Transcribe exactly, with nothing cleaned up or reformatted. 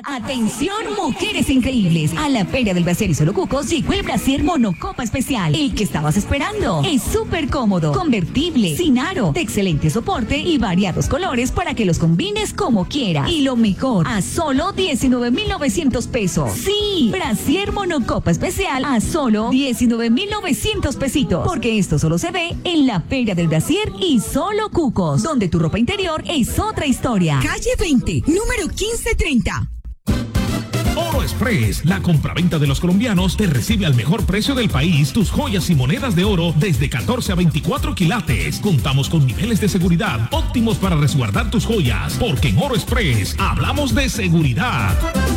Atención, mujeres increíbles. A la Feria del Brasier y Solo Cucos llegó el Brasier Monocopa Especial. El que estabas esperando. Es súper cómodo, convertible, sin aro, de excelente soporte y variados colores para que los combines como quieras. Y lo mejor, a solo diecinueve mil novecientos pesos. Sí, Brasier Monocopa Especial a solo diecinueve mil novecientos pesitos. Porque esto solo se ve en la Feria del Brasier y Solo Cucos, donde tu ropa interior es otra historia. Calle veinte, número quince treinta. Oro Express, la compraventa de los colombianos, te recibe al mejor precio del país tus joyas y monedas de oro desde catorce a veinticuatro quilates. Contamos con niveles de seguridad óptimos para resguardar tus joyas, porque en Oro Express hablamos de seguridad.